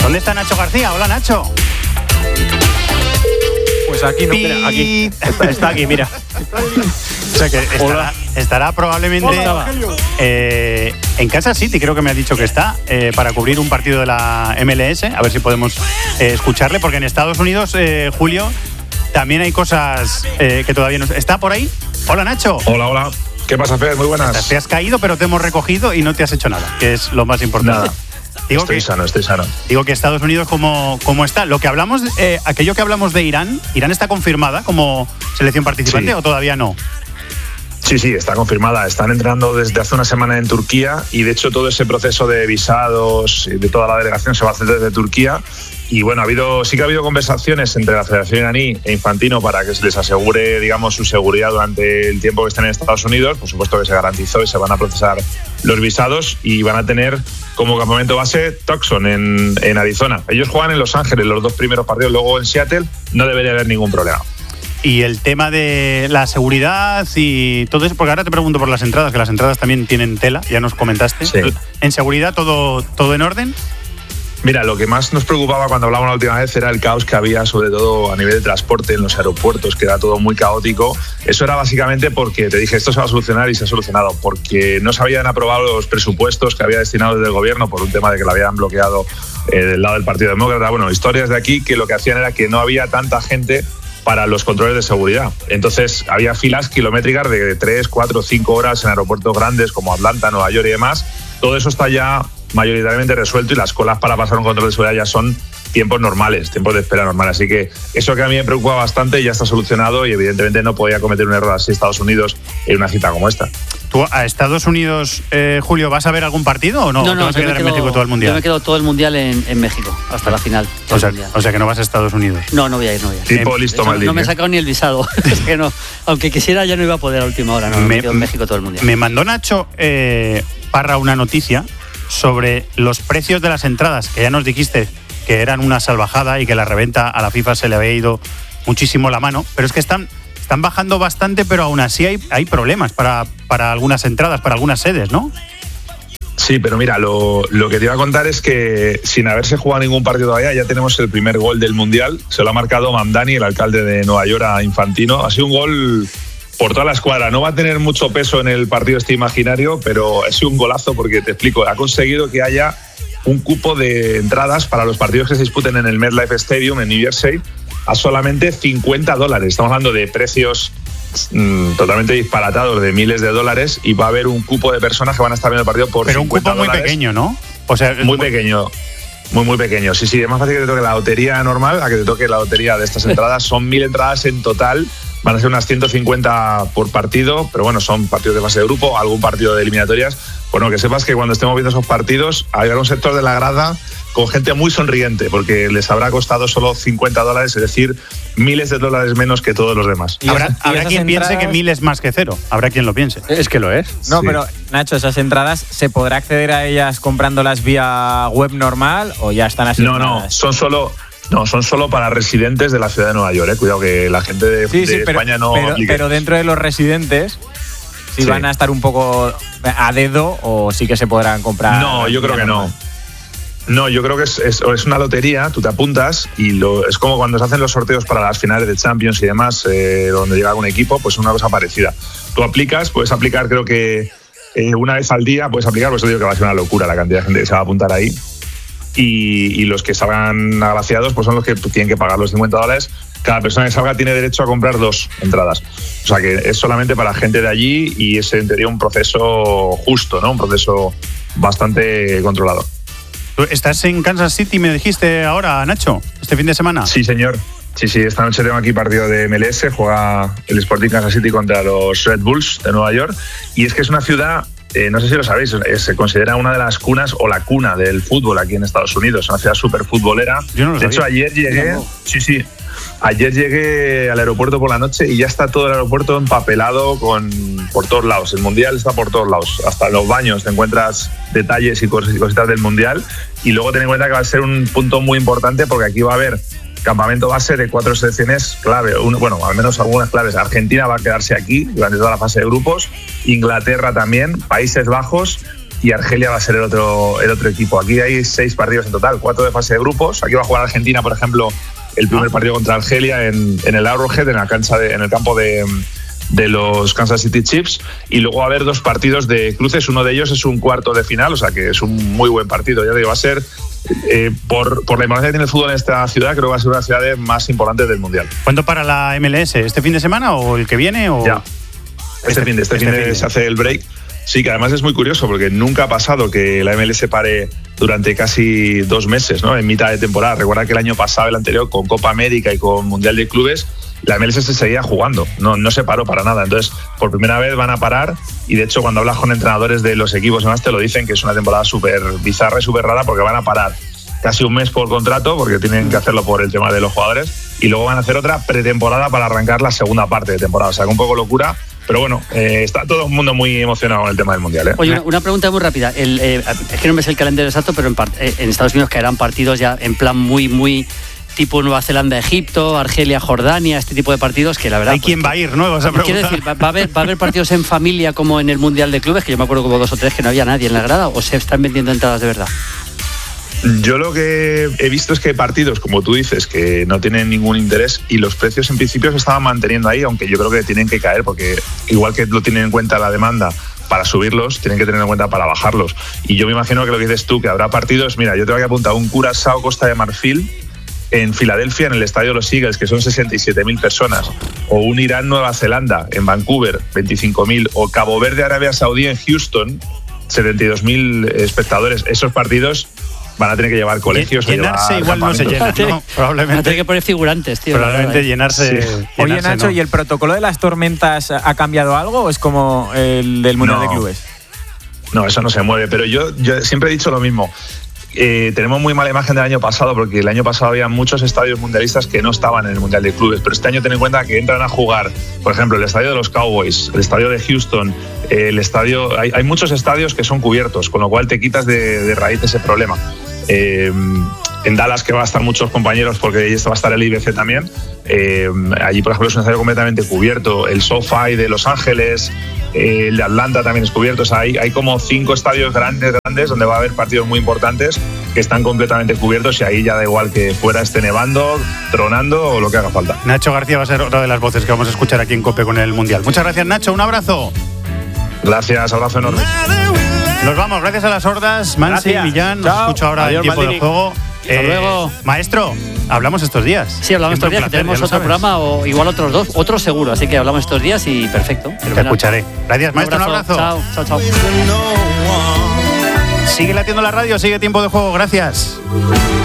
¿Dónde está Nacho García? Hola, Nacho. Pues aquí no, mira, aquí. Está aquí, mira. O sea que estará probablemente en Kansas City, creo que me ha dicho que está, para cubrir un partido de la MLS. A ver si podemos escucharle, porque en Estados Unidos, Julio, también hay cosas que todavía no... ¿Está por ahí? Hola, Nacho. Hola. ¿Qué pasa, Fer? Muy buenas. Te has caído, pero te hemos recogido y no te has hecho nada, que es lo más importante. Nada. Estoy sano. Digo que Estados Unidos como está. Lo que hablamos, aquello que hablamos de Irán está confirmada como selección participante, ¿o todavía no? Sí, está confirmada. Están entrenando desde hace una semana en Turquía y de hecho todo ese proceso de visados de toda la delegación se va a hacer desde Turquía. Y bueno, sí que ha habido conversaciones entre la Federación iraní e Infantino para que se les asegure, digamos, su seguridad durante el tiempo que estén en Estados Unidos. Por supuesto que se garantizó y se van a procesar los visados y van a tener como campamento base Tucson en Arizona. Ellos juegan en Los Ángeles los 2 primeros partidos, luego en Seattle. No debería haber ningún problema. Y el tema de la seguridad y todo eso, porque ahora te pregunto por las entradas, que las entradas también tienen tela, ya nos comentaste. Sí. ¿En seguridad todo en orden? Mira, lo que más nos preocupaba cuando hablábamos la última vez era el caos que había, sobre todo a nivel de transporte en los aeropuertos, que era todo muy caótico. Eso era básicamente porque te dije, esto se va a solucionar y se ha solucionado, porque no se habían aprobado los presupuestos que había destinado desde el gobierno por un tema de que lo habían bloqueado del lado del Partido Demócrata. Bueno, historias de aquí que lo que hacían era que no había tanta gente para los controles de seguridad. Entonces había filas kilométricas de 3, 4, 5 horas en aeropuertos grandes como Atlanta, Nueva York y demás. Todo eso está ya mayoritariamente resuelto y las colas para pasar un control de seguridad ya son tiempos normales, tiempos de espera normales. Así que eso que a mí me preocupa bastante ya está solucionado y evidentemente no podía cometer un error así Estados Unidos en una cita como esta. ¿Tú a Estados Unidos, Julio, vas a ver algún partido o no? No, ¿Te vas a quedar en México todo el Mundial? Yo me quedo todo el Mundial en México, hasta la final. O sea que no vas a Estados Unidos. No voy a ir. Tipo listo, Maldini. No me he sacado ni el visado. Es que no, aunque quisiera ya no iba a poder a última hora. Me quedo en México todo el Mundial. Me mandó Nacho Parra una noticia sobre los precios de las entradas, que ya nos dijiste que eran una salvajada y que la reventa a la FIFA se le había ido muchísimo la mano, pero es que están bajando bastante, pero aún así hay problemas para algunas entradas, para algunas sedes, ¿no? Sí, pero mira, lo que te iba a contar es que sin haberse jugado ningún partido todavía, ya tenemos el primer gol del Mundial. Se lo ha marcado Mamdani, el alcalde de Nueva York, a Infantino. Ha sido un gol por toda la escuadra. No va a tener mucho peso en el partido este imaginario, pero ha sido un golazo porque, te explico, ha conseguido que haya un cupo de entradas para los partidos que se disputen en el MetLife Stadium en New Jersey a solamente $50. Estamos hablando de precios totalmente disparatados de miles de dólares y va a haber un cupo de personas que van a estar viendo el partido por $50. Pero un cupo muy pequeño, ¿no? O sea, muy pequeño. Muy pequeño. Sí, es más fácil que te toque la lotería normal a que te toque la lotería de estas entradas. Son 1.000 entradas en total. Van a ser unas 150 por partido, pero bueno, son partidos de fase de grupo, algún partido de eliminatorias. Bueno, que sepas que cuando estemos viendo esos partidos, habrá un sector de la grada con gente muy sonriente, porque les habrá costado solo $50, es decir, miles de dólares menos que todos los demás. Habrá quien piense que 1.000 es más que cero. Habrá quien lo piense. Es que lo es. No, sí. Pero Nacho, esas entradas, ¿se podrá acceder a ellas comprándolas vía web normal o ya están así? No, son solo para residentes de la ciudad de Nueva York. Cuidado que la gente de España no aplique. Pero dentro de los residentes, si van a estar un poco a dedo o sí que se podrán comprar. No, yo creo que no. No, yo creo que es una lotería, tú te apuntas y es como cuando se hacen los sorteos para las finales de Champions y demás, donde llega algún equipo, pues una cosa parecida. Tú puedes aplicar, creo que una vez al día puedes aplicar, pues yo digo que va a ser una locura la cantidad de gente que se va a apuntar ahí. Y los que salgan agraciados pues son los que tienen que pagar los $50. Cada persona que salga tiene derecho a comprar 2 entradas. O sea que es solamente para gente de allí y es en teoría un proceso justo, ¿no? Un proceso bastante controlado. ¿Estás en Kansas City, me dijiste ahora, Nacho, este fin de semana? Sí, señor. Sí, esta noche tengo aquí partido de MLS, juega el Sporting Kansas City contra los Red Bulls de Nueva York. Y es que es una ciudad, no sé si lo sabéis, se considera una de las cunas o la cuna del fútbol aquí en Estados Unidos. Es una ciudad súper futbolera. Yo no lo sabía. De hecho, ayer llegué... Sí. Ayer llegué al aeropuerto por la noche y ya está todo el aeropuerto empapelado por todos lados. El Mundial está por todos lados. Hasta en los baños te encuentras detalles y cositas del Mundial. Y luego ten en cuenta que va a ser un punto muy importante porque aquí va a haber campamento base de 4 selecciones clave. Al menos algunas claves. Argentina va a quedarse aquí durante toda la fase de grupos. Inglaterra también. Países Bajos. y Argelia va a ser el otro equipo. Aquí hay 6 partidos en total, 4 de fase de grupos. Aquí va a jugar Argentina, por ejemplo, el primer partido contra Argelia en el Arrowhead, en el campo de los Kansas City Chiefs, y luego va a haber 2 partidos de cruces. Uno de ellos es un cuarto de final, o sea que es un muy buen partido. Ya digo, va a ser, por la importancia que tiene el fútbol en esta ciudad, creo que va a ser una de las ciudades más importantes del Mundial. ¿Cuándo para la MLS? ¿Este fin de semana o el que viene? O... Ya, este fin de se hace el break. Sí, que además es muy curioso porque nunca ha pasado que la MLS pare durante casi 2 meses, ¿no? En mitad de temporada. Recuerda que el año pasado, el anterior, con Copa América y con Mundial de Clubes, la MLS se seguía jugando, no se paró para nada. Entonces, por primera vez van a parar, y de hecho cuando hablas con entrenadores de los equipos además te lo dicen, que es una temporada súper bizarra y súper rara, porque van a parar casi un mes por contrato, porque tienen que hacerlo por el tema de los jugadores, y luego van a hacer otra pretemporada para arrancar la segunda parte de temporada. O sea, que un poco locura. Pero bueno, está todo el mundo muy emocionado con el tema del Mundial, ¿eh? Oye, una pregunta muy rápida. Es que no me sé el calendario exacto, pero en Estados Unidos caerán partidos ya en plan muy tipo Nueva Zelanda, Egipto, Argelia, Jordania, este tipo de partidos que la verdad... ¿Hay quién va a ir, no? Quiero decir, ¿va a haber partidos en familia como en el Mundial de Clubes? Que yo me acuerdo como 2 o 3 que no había nadie en la grada, ¿o se están vendiendo entradas de verdad? Yo lo que he visto es que hay partidos, como tú dices, que no tienen ningún interés, y los precios en principio se estaban manteniendo ahí, aunque yo creo que tienen que caer, porque igual que lo tienen en cuenta la demanda para subirlos, tienen que tener en cuenta para bajarlos. Y yo me imagino que lo que dices tú, que habrá partidos, mira, yo te voy a apuntar un Curazao Costa de Marfil en Filadelfia, en el estadio de los Eagles, que son 67.000 personas, o un Irán Nueva Zelanda en Vancouver, 25.000, o Cabo Verde Arabia Saudí en Houston, 72.000 espectadores. Esos partidos van a tener que llevar colegios. Llenarse igual no se llena, ¿no? Probablemente. Van a tener que poner figurantes, tío. Probablemente llenarse. Sí. Oye, Nacho, ¿no? ¿Y el protocolo de las tormentas ha cambiado algo o es como el del Mundial de Clubes? No, eso no se mueve, pero yo siempre he dicho lo mismo. Tenemos muy mala imagen del año pasado, porque el año pasado había muchos estadios mundialistas que no estaban en el Mundial de Clubes, pero este año ten en cuenta que entran a jugar, por ejemplo, el estadio de los Cowboys, el estadio de Houston, hay muchos estadios que son cubiertos, con lo cual te quitas de raíz ese problema. En Dallas, que va a estar muchos compañeros, porque ahí va a estar el IBC también, allí por ejemplo es un estadio completamente cubierto. El SoFi de Los Ángeles, el de Atlanta también es cubierto. O sea, hay como 5 estadios grandes donde va a haber partidos muy importantes que están completamente cubiertos, y ahí ya da igual que fuera esté nevando, tronando o lo que haga falta. Nacho García va a ser otra de las voces que vamos a escuchar aquí en COPE con el Mundial. Muchas gracias, Nacho, un abrazo. Gracias, abrazo enorme. Nos vamos, gracias a las hordas, Mansi, Millán. Nos escucho ahora. Adiós, el tiempo del juego. Hasta luego. Maestro, hablamos estos días. Sí, hablamos estos días, que tenemos otro programa o igual otros 2, otros seguro, así que hablamos estos días y perfecto. Te escucharé. Gracias, maestro, un abrazo. Chao. Sigue latiendo la radio, sigue tiempo de juego, gracias.